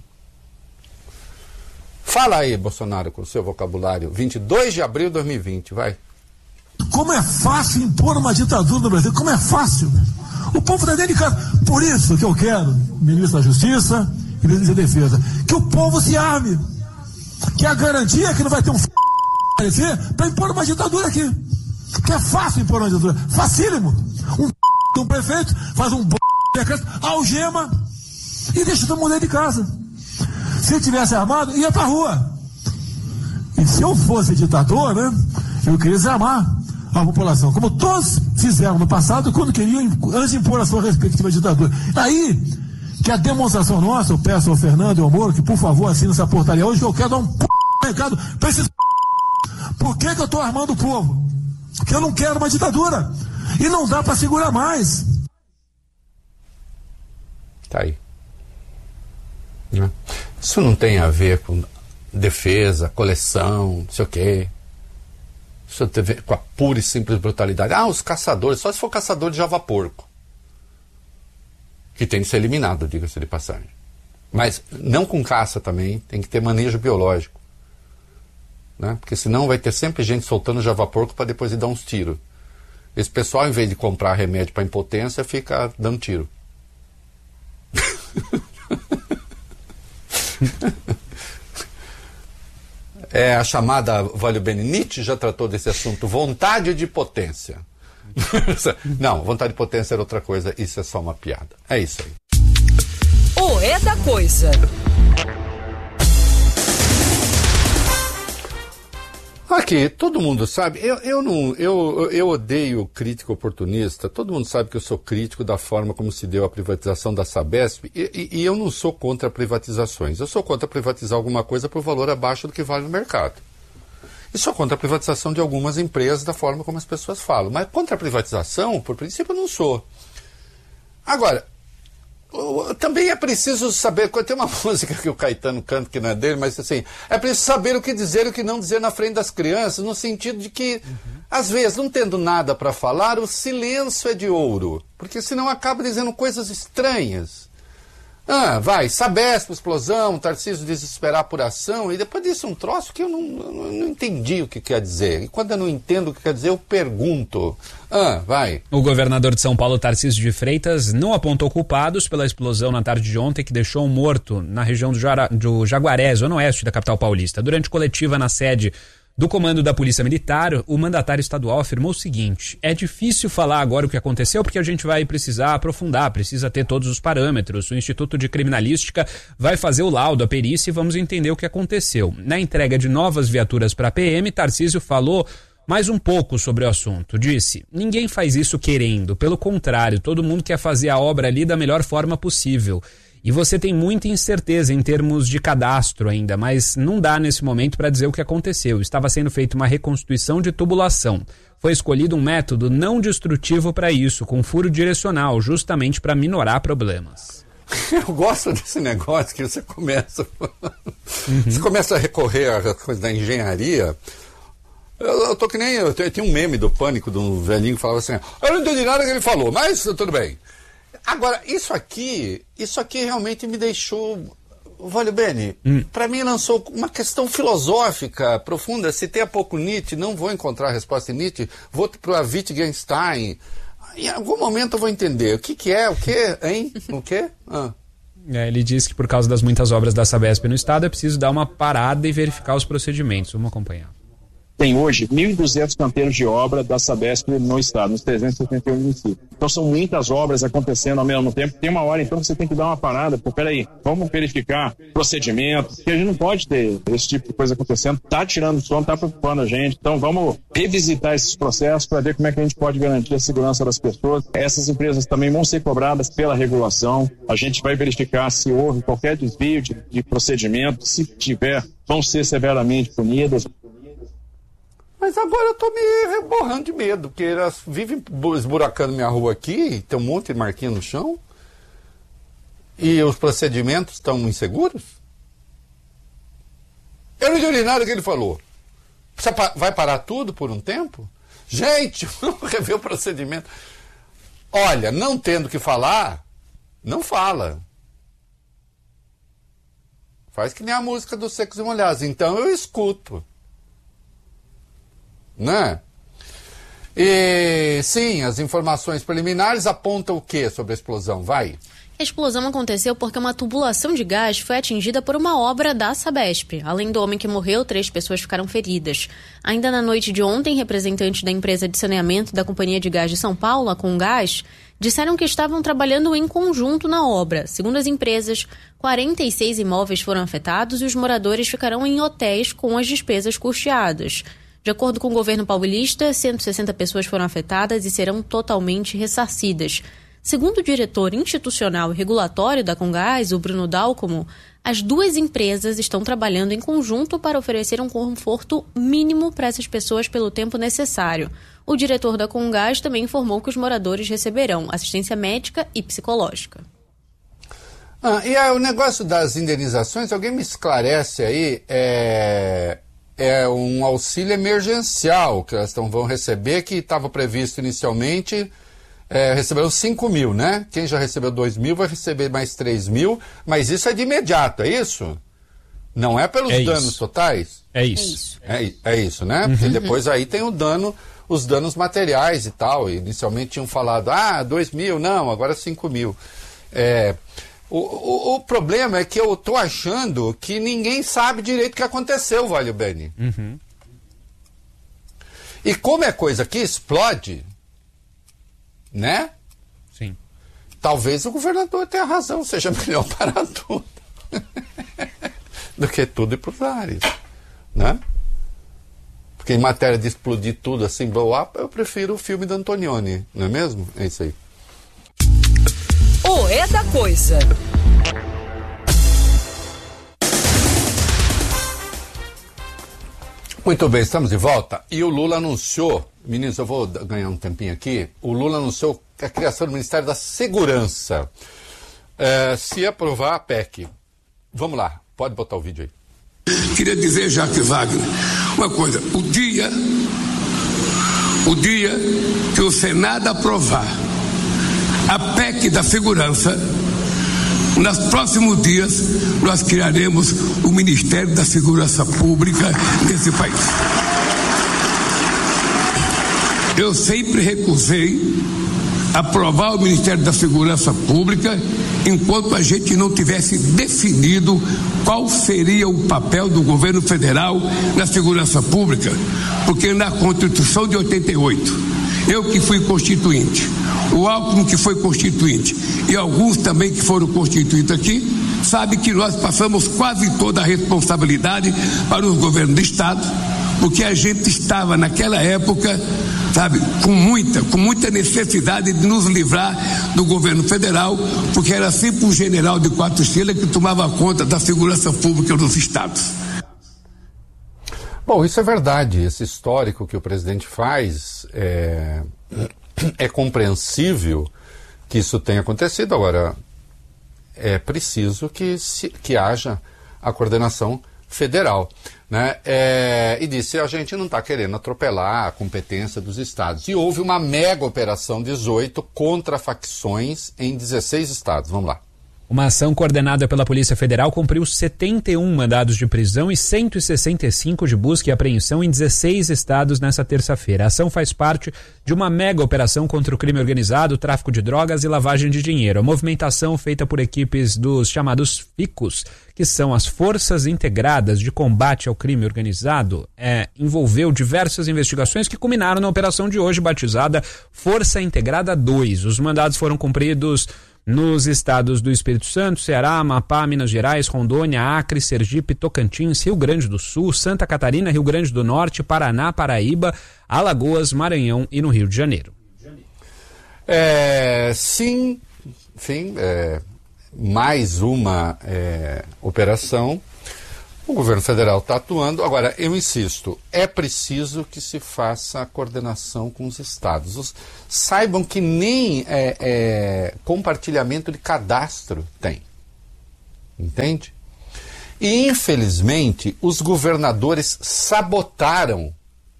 Fala aí, Bolsonaro, com o seu vocabulário. vinte e dois de abril de dois mil e vinte, vai. Como é fácil impor uma ditadura no Brasil, como é fácil. O povo está dentro de casa. Por isso que eu quero, ministro da Justiça e ministro da Defesa, que o povo se arme. Que a garantia é que não vai ter um f... para impor uma ditadura aqui. Que é fácil impor uma ditadura. Facílimo. Um f... de um prefeito faz um b... algema e deixa todo mundo dentro de casa. Se ele tivesse armado, ia pra rua. E se eu fosse ditador, né, eu queria desarmar a população, como todos fizeram no passado, quando queriam, antes de impor a sua respectiva ditadura. Aí, que a demonstração nossa, eu peço ao Fernando e ao Moro, que por favor assine essa portaria hoje, que eu quero dar um p... recado pra esses p... Por que que eu tô armando o povo? Porque eu não quero uma ditadura. E não dá pra segurar mais. Tá aí. Isso não tem a ver com defesa, coleção, não sei o quê. Isso tem a ver com a pura e simples brutalidade. Ah, os caçadores, só se for caçador de java-porco. Que tem de ser eliminado, diga-se de passagem. Mas não com caça também, tem que ter manejo biológico. Né? Porque senão vai ter sempre gente soltando java-porco para depois ir dar uns tiros. Esse pessoal, em vez de comprar remédio para impotência, fica dando tiro. É a chamada Valio Bene, Nietzsche já tratou desse assunto, vontade de potência. Não, vontade de potência era outra coisa, isso é só uma piada. É isso aí. O É da Coisa. Aqui, todo mundo sabe, eu, eu, não, eu, eu odeio crítico oportunista, todo mundo sabe que eu sou crítico da forma como se deu a privatização da Sabesp, e, e, e eu não sou contra privatizações, eu sou contra privatizar alguma coisa por valor abaixo do que vale no mercado. E sou contra a privatização de algumas empresas da forma como as pessoas falam, mas contra a privatização, por princípio, eu não sou. Agora, também é preciso saber, tem uma música que o Caetano canta que não é dele, mas assim, é preciso saber o que dizer e o que não dizer na frente das crianças, no sentido de que, uhum. às vezes, não tendo nada para falar, o silêncio é de ouro, porque senão acaba dizendo coisas estranhas. Ah, vai, Sabesp, explosão, Tarcísio desesperar por ação, e depois disso um troço que eu não, eu não entendi o que quer dizer. E quando eu não entendo o que quer dizer, eu pergunto. Ah, vai. O governador de São Paulo, Tarcísio de Freitas, não apontou culpados pela explosão na tarde de ontem que deixou um morto na região do, Jara, do Jaguaré, zona oeste da capital paulista. Durante coletiva na sede do comando da Polícia Militar, o mandatário estadual afirmou o seguinte: é difícil falar agora o que aconteceu porque a gente vai precisar aprofundar, precisa ter todos os parâmetros. O Instituto de Criminalística vai fazer o laudo, a perícia, e vamos entender o que aconteceu. Na entrega de novas viaturas para a P M, Tarcísio falou mais um pouco sobre o assunto. Disse: ninguém faz isso querendo, pelo contrário, todo mundo quer fazer a obra ali da melhor forma possível. E você tem muita incerteza em termos de cadastro ainda, mas não dá nesse momento para dizer o que aconteceu. Estava sendo feita uma reconstituição de tubulação. Foi escolhido um método não destrutivo para isso, com furo direcional, justamente para minorar problemas. Eu gosto desse negócio que você começa, uhum. você começa a recorrer à coisa da engenharia. Eu, eu tô que nem, eu tinha um meme do Pânico de um velhinho que falava assim: eu não entendi nada que ele falou, mas tudo bem. Agora, isso aqui, isso aqui realmente me deixou Valho Bene, hum. para mim lançou uma questão filosófica profunda. Se tem pouco Nietzsche, não vou encontrar a resposta em Nietzsche, vou para Wittgenstein. Em algum momento eu vou entender. O que, que é? O que? Hein? O quê? Ah. É, ele diz que por causa das muitas obras da Sabesp no estado é preciso dar uma parada e verificar os procedimentos. Vamos acompanhar. Tem hoje mil e duzentos canteiros de obra da Sabesp no estado, nos trezentos e setenta e um municípios. Então são muitas obras acontecendo ao mesmo tempo. Tem uma hora então que você tem que dar uma parada. Pô, peraí, vamos verificar procedimentos, porque a gente não pode ter esse tipo de coisa acontecendo. Tá tirando sono, tá preocupando a gente. Então vamos revisitar esses processos para ver como é que a gente pode garantir a segurança das pessoas. Essas empresas também vão ser cobradas pela regulação. A gente vai verificar se houve qualquer desvio de, de procedimento. Se tiver, vão ser severamente punidas. Mas agora eu tô me reborrando de medo, porque elas vivem esburacando minha rua aqui, tem um monte de marquinha no chão, e os procedimentos estão inseguros. Eu não entendi nada que ele falou. Você vai parar tudo por um tempo? Gente, vamos rever o procedimento. Olha, não tendo que falar, não fala. Faz que nem a música dos Secos e Molhados. Então eu escuto. Né? E sim, as informações preliminares apontam o que sobre a explosão? Vai. A explosão aconteceu porque uma tubulação de gás foi atingida por uma obra da Sabesp. Além do homem que morreu, três pessoas ficaram feridas. Ainda na noite de ontem, representantes da empresa de saneamento da Companhia de Gás de São Paulo, a Comgás, disseram que estavam trabalhando em conjunto na obra. Segundo as empresas, quarenta e seis imóveis foram afetados e os moradores ficarão em hotéis com as despesas custeadas. De acordo com o governo paulista, cento e sessenta pessoas foram afetadas e serão totalmente ressarcidas. Segundo o diretor institucional e regulatório da Comgás, o Bruno Dalcomo, as duas empresas estão trabalhando em conjunto para oferecer um conforto mínimo para essas pessoas pelo tempo necessário. O diretor da Comgás também informou que os moradores receberão assistência médica e psicológica. Ah, e aí, o negócio das indenizações, alguém me esclarece aí, é... é um auxílio emergencial que elas tão, vão receber, que estava previsto inicialmente, é, receberam cinco mil, né? Quem já recebeu dois mil vai receber mais três mil, mas isso é de imediato, é isso? Não é pelos é danos isso. totais? É isso. É, é isso, né? Uhum. Porque depois aí tem o dano, os danos materiais e tal. Inicialmente tinham falado, ah, dois mil, não, agora cinco mil. É... O, o, o problema é que eu tô achando que ninguém sabe direito o que aconteceu, Valho Bene. Uhum. E como é coisa que explode, né? Sim. Talvez o governador tenha razão, seja melhor parar tudo. Do que tudo ir para os ares, né? Porque em matéria de explodir tudo assim, blow up, eu prefiro o filme da Antonioni, não é mesmo? É isso aí. O É da Coisa. Muito bem, estamos de volta. E o Lula anunciou, meninos, eu vou ganhar um tempinho aqui, o Lula anunciou a criação do Ministério da Segurança. É, se aprovar a P E C. Vamos lá, pode botar o vídeo aí. Queria dizer, Jacques Wagner, uma coisa, o dia, o dia que o Senado aprovar a P E C da segurança, nos próximos dias nós criaremos o Ministério da Segurança Pública nesse país. Eu sempre recusei aprovar o Ministério da Segurança Pública enquanto a gente não tivesse definido qual seria o papel do governo federal na segurança pública, porque na Constituição de oitenta e oito, eu que fui constituinte, o Alckmin que foi constituinte e alguns também que foram constituídos aqui, sabe que nós passamos quase toda a responsabilidade para os governos do Estado, porque a gente estava naquela época, sabe, com muita, com muita necessidade de nos livrar do governo federal, porque era sempre um general de quatro estrelas que tomava conta da segurança pública dos estados. Bom, isso é verdade. Esse histórico que o presidente faz é, é compreensível que isso tenha acontecido. Agora, é preciso que, se, que haja a coordenação federal, né? É, e disse, a gente não está querendo atropelar a competência dos estados. E houve uma mega operação dezoito contra facções em dezesseis estados. Vamos lá. Uma ação coordenada pela Polícia Federal cumpriu setenta e um mandados de prisão e cento e sessenta e cinco de busca e apreensão em dezesseis estados nesta terça-feira. A ação faz parte de uma mega operação contra o crime organizado, tráfico de drogas e lavagem de dinheiro. A movimentação feita por equipes dos chamados FICOS, que são as Forças Integradas de Combate ao Crime Organizado, é, envolveu diversas investigações que culminaram na operação de hoje, batizada Força Integrada dois. Os mandados foram cumpridos nos estados do Espírito Santo, Ceará, Amapá, Minas Gerais, Rondônia, Acre, Sergipe, Tocantins, Rio Grande do Sul, Santa Catarina, Rio Grande do Norte, Paraná, Paraíba, Alagoas, Maranhão e no Rio de Janeiro. É, sim, enfim, é, mais uma é, operação. O governo federal está atuando. Agora, eu insisto, é preciso que se faça a coordenação com os estados. Os, saibam que nem é, é, compartilhamento de cadastro tem. Entende? E, infelizmente, os governadores sabotaram.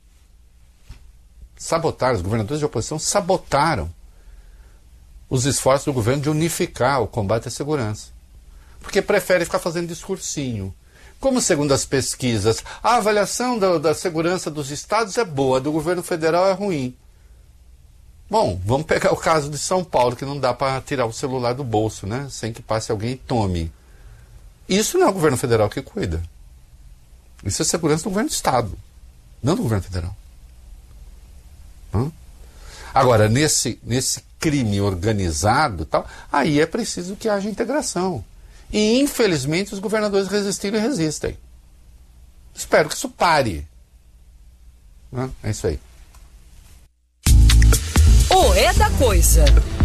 Sabotaram, os governadores de oposição sabotaram os esforços do governo de unificar o combate à segurança. Porque prefere ficar fazendo discursinho. Como, segundo as pesquisas, a avaliação da, da segurança dos estados é boa, do governo federal é ruim. Bom, vamos pegar o caso de São Paulo, que não dá para tirar o celular do bolso, né? Sem que passe alguém e tome. Isso não é o governo federal que cuida. Isso é segurança do governo do estado, não do governo federal. Hã? Agora, nesse, nesse crime organizado, tal, aí é preciso que haja integração. E, infelizmente, os governadores resistiram e resistem. Espero que isso pare. É isso aí. O É da Coisa.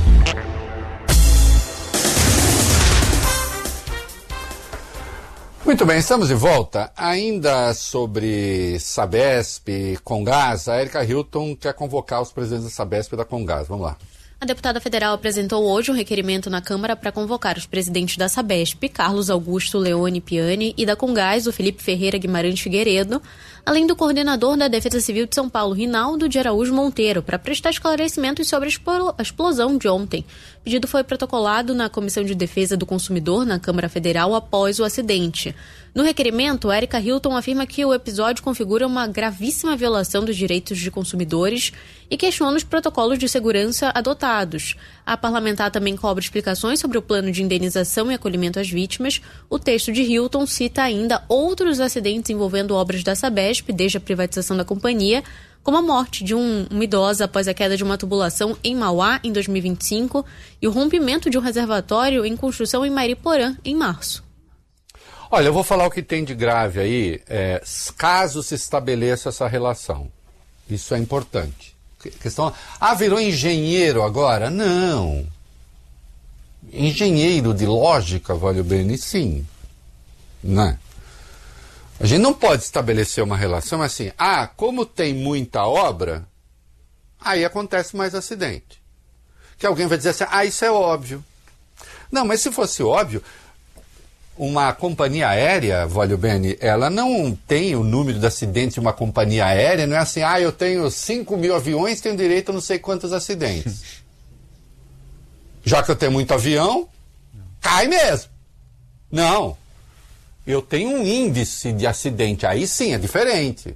Muito bem, estamos de volta. Ainda sobre Sabesp, Comgás, a Erika Hilton quer convocar os presidentes da Sabesp e da Comgás. Vamos lá. A deputada federal apresentou hoje um requerimento na Câmara para convocar os presidentes da Sabesp, Carlos Augusto Leone Piani, e da Comgás, o Felipe Ferreira Guimarães Figueiredo, além do coordenador da Defesa Civil de São Paulo, Rinaldo de Araújo Monteiro, para prestar esclarecimentos sobre a explosão de ontem. O pedido foi protocolado na Comissão de Defesa do Consumidor na Câmara Federal após o acidente. No requerimento, Erika Hilton afirma que o episódio configura uma gravíssima violação dos direitos de consumidores e questiona os protocolos de segurança adotados. A parlamentar também cobra explicações sobre o plano de indenização e acolhimento às vítimas. O texto de Hilton cita ainda outros acidentes envolvendo obras da Sabesp desde a privatização da companhia, como a morte de um, uma idosa após a queda de uma tubulação em Mauá em dois mil e vinte e cinco e o rompimento de um reservatório em construção em Mariporã em março. Olha, eu vou falar o que tem de grave aí, é, caso se estabeleça essa relação. Isso é importante. Questão, ah, virou engenheiro agora? Não. Engenheiro de lógica, vale o bem, sim. Né? A gente não pode estabelecer uma relação assim, ah, como tem muita obra, aí acontece mais acidente. Que alguém vai dizer assim, ah, isso é óbvio. Não, mas se fosse óbvio, uma companhia aérea, Vólio Bene, ela não tem o número de acidentes de uma companhia aérea, não é assim, ah, eu tenho cinco mil aviões, tenho direito a não sei quantos acidentes. Já que eu tenho muito avião, cai mesmo. Não. Eu tenho um índice de acidente, aí sim, é diferente.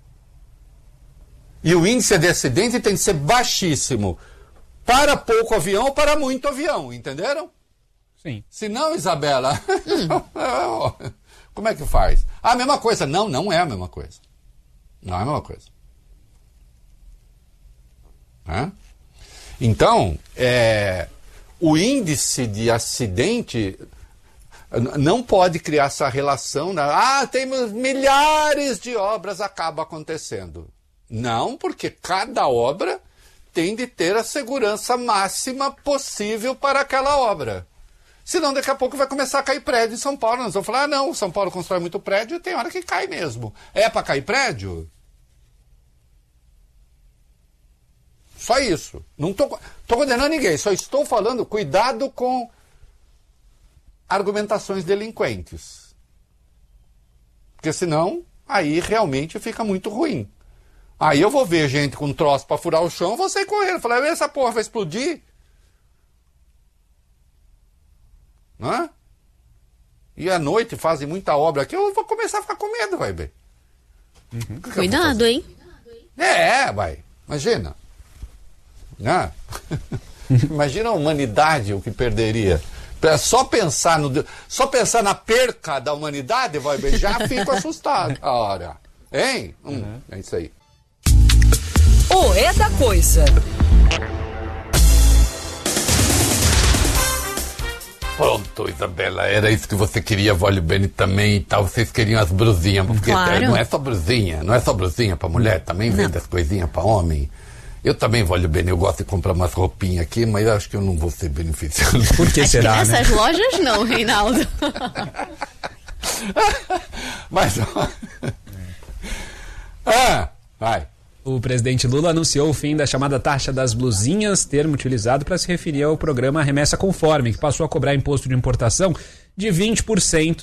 E o índice de acidente tem que ser baixíssimo. Para pouco avião ou para muito avião, entenderam? Sim. Se não, Isabela, hum. como é que faz? Ah, a mesma coisa. Não, não é a mesma coisa. Não é a mesma coisa. É? Então, é, o índice de acidente não pode criar essa relação. Né? Ah, temos milhares de obras, acaba acontecendo. Não, porque cada obra tem de ter a segurança máxima possível para aquela obra. Senão daqui a pouco vai começar a cair prédio em São Paulo. Nós vamos falar, ah, não, São Paulo constrói muito prédio e tem hora que cai mesmo. É para cair prédio? Só isso. Não estou condenando ninguém, só estou falando, cuidado com argumentações delinquentes. Porque senão, aí realmente fica muito ruim. Aí eu vou ver gente com um troço para furar o chão, vou sair correndo. Falar, essa porra vai explodir? não é? E à noite fazem muita obra aqui, eu vou começar a ficar com medo, vai bem. Uhum. Cuidado, hein? É, vai. Imagina. Né? Imagina a humanidade o que perderia. Só pensar, no, só pensar na perca da humanidade, vai bem, já fico assustado. Ora, hein? Hum, uhum. É isso aí. O É da Coisa. Pronto, Isabela, era isso que você queria, Vole Bene também e tal. Vocês queriam as brusinhas, porque claro. Não é só brusinha, não é só brusinha pra mulher, também vende as coisinhas pra homem. Eu também, Vole Bene, eu gosto de comprar umas roupinhas aqui, mas acho que eu não vou ser beneficiado. Por que acho será, que nessas né? lojas não, Reinaldo. Mas, ó... Ah, vai. O presidente Lula anunciou o fim da chamada taxa das blusinhas, termo utilizado para se referir ao programa Remessa Conforme, que passou a cobrar imposto de importação de vinte por cento